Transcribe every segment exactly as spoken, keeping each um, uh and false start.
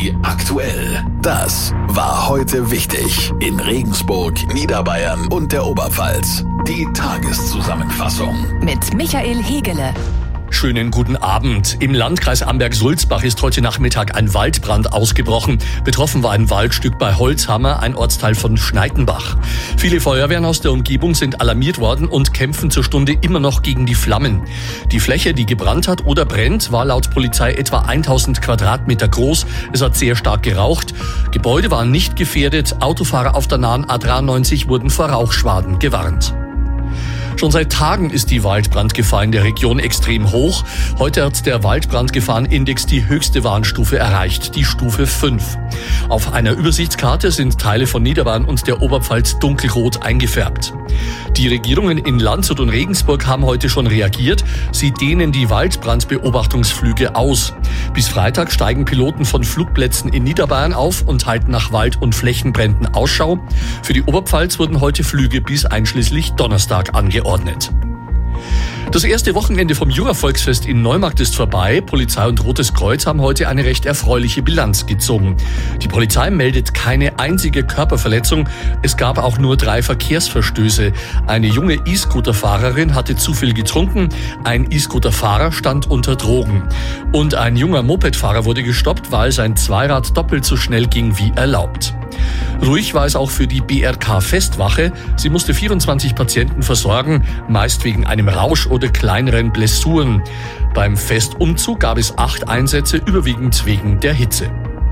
Charivari aktuell. Das war heute wichtig in Regensburg, Niederbayern und der Oberpfalz. Die Tageszusammenfassung mit Michael Hegele. Schönen guten Abend. Im Landkreis Amberg-Sulzbach ist heute Nachmittag ein Waldbrand ausgebrochen. Betroffen war ein Waldstück bei Holzhammer, ein Ortsteil von Schneitenbach. Viele Feuerwehren aus der Umgebung sind alarmiert worden und kämpfen zur Stunde immer noch gegen die Flammen. Die Fläche, die gebrannt hat oder brennt, war laut Polizei etwa tausend Quadratmeter groß. Es hat sehr stark geraucht. Gebäude waren nicht gefährdet. Autofahrer auf der nahen A dreiundneunzig wurden vor Rauchschwaden gewarnt. Schon seit Tagen ist die Waldbrandgefahr in der Region extrem hoch. Heute hat der Waldbrandgefahrenindex die höchste Warnstufe erreicht, die Stufe fünf. Auf einer Übersichtskarte sind Teile von Niederbayern und der Oberpfalz dunkelrot eingefärbt. Die Regierungen in Landshut und Regensburg haben heute schon reagiert. Sie dehnen die Waldbrandbeobachtungsflüge aus. Bis Freitag steigen Piloten von Flugplätzen in Niederbayern auf und halten nach Wald- und Flächenbränden Ausschau. Für die Oberpfalz wurden heute Flüge bis einschließlich Donnerstag angeordnet. Das erste Wochenende vom Jura-Volksfest in Neumarkt ist vorbei. Polizei und Rotes Kreuz haben heute eine recht erfreuliche Bilanz gezogen. Die Polizei meldet keine einzige Körperverletzung. Es gab auch nur drei Verkehrsverstöße. Eine junge E-Scooter-Fahrerin hatte zu viel getrunken. Ein E-Scooter-Fahrer stand unter Drogen. Und ein junger Mopedfahrer wurde gestoppt, weil sein Zweirad doppelt so schnell ging wie erlaubt. Ruhig war es auch für die B R K-Festwache. Sie musste vierundzwanzig Patienten versorgen, meist wegen einem Rausch oder kleineren Blessuren. Beim Festumzug gab es acht Einsätze, überwiegend wegen der Hitze.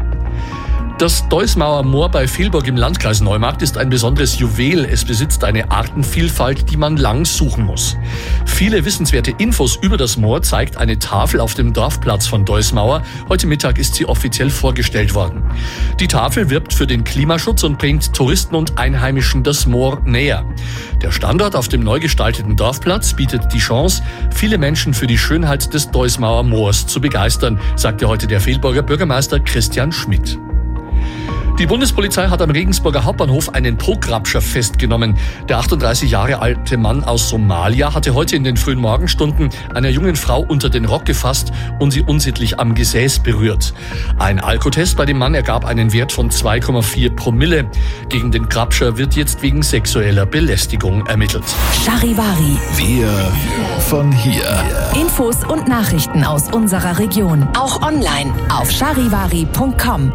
Das Deusmauer Moor bei Vilborg im Landkreis Neumarkt ist ein besonderes Juwel. Es besitzt eine Artenvielfalt, die man lang suchen muss. Viele wissenswerte Infos über das Moor zeigt eine Tafel auf dem Dorfplatz von Deusmauer. Heute Mittag ist sie offiziell vorgestellt worden. Die Tafel wirbt für den Klimaschutz und bringt Touristen und Einheimischen das Moor näher. Der Standort auf dem neu gestalteten Dorfplatz bietet die Chance, viele Menschen für die Schönheit des Deusmauer Moors zu begeistern, sagte heute der Vilborger Bürgermeister Christian Schmidt. Die Bundespolizei hat am Regensburger Hauptbahnhof einen Pograbscher festgenommen. Der achtunddreißig Jahre alte Mann aus Somalia hatte heute in den frühen Morgenstunden einer jungen Frau unter den Rock gefasst und sie unsittlich am Gesäß berührt. Ein Alkotest bei dem Mann ergab einen Wert von zwei Komma vier Promille. Gegen den Grabscher wird jetzt wegen sexueller Belästigung ermittelt. Charivari. Wir von hier. Infos und Nachrichten aus unserer Region. Auch online auf charivari punkt com.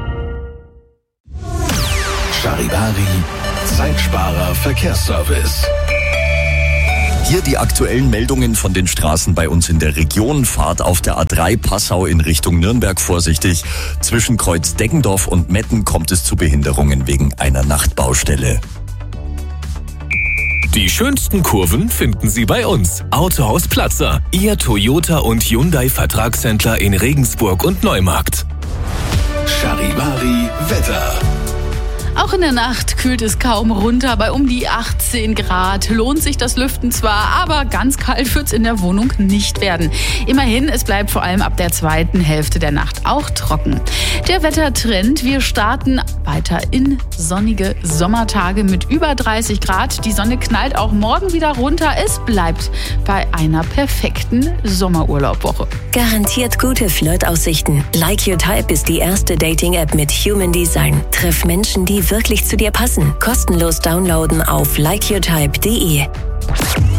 Charivari, Zeitsparer Verkehrsservice. Hier die aktuellen Meldungen von den Straßen bei uns in der Region. Fahrt auf der A drei Passau in Richtung Nürnberg vorsichtig. Zwischen Kreuz Deggendorf und Metten kommt es zu Behinderungen wegen einer Nachtbaustelle. Die schönsten Kurven finden Sie bei uns. Autohaus Platzer, Ihr Toyota und Hyundai Vertragshändler in Regensburg und Neumarkt. Charivari Wetter. Auch in der Nacht kühlt es kaum runter, bei um die achtzehn Grad. Lohnt sich das Lüften zwar, aber ganz kalt wird es in der Wohnung nicht werden. Immerhin, es bleibt vor allem ab der zweiten Hälfte der Nacht auch trocken. Der Wettertrend, wir starten weiter in sonnige Sommertage mit über dreißig Grad. Die Sonne knallt auch morgen wieder runter. Es bleibt bei einer perfekten Sommerurlaubwoche. Garantiert gute Flirtaussichten. Like Your Type ist die erste Dating-App mit Human Design. Treff Menschen, die wirklich zu dir passen. Kostenlos downloaden auf like your type punkt de.